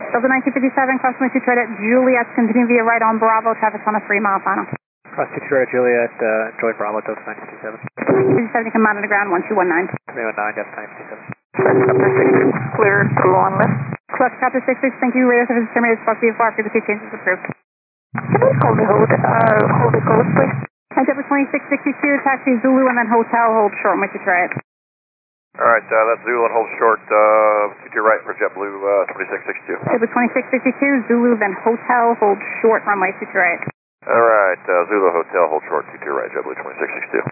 Delta 1957, cross runway 23 at Juliet, continue via right on Bravo, traffic's on a 3-mile final. Cross 23 at Juliet, Joy Bravo, Delta 1957. 1957, come out on the ground, 1219. 319, Delta 1957. Chopper 66, clear to long list. Clutch, Chopper 66, thank you, radio service terminated, spot VFR, frequency changes approved. Hold the coast, please. And Chopper 2662, taxi Zulu and then hotel, hold short, runway 23 at. Alright, that's Zulu and hold short, to your right for JetBlue 2662. Chopper 2662, Zulu, then hotel, hold short, runway 23 at. Alright, Zulu Hotel, hold short, to your right, JetBlue 2662.